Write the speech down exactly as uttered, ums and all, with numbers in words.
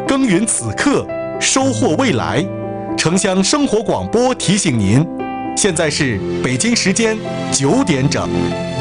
耕耘此刻，收获未来。城乡生活广播提醒您，现在是北京时间九点整。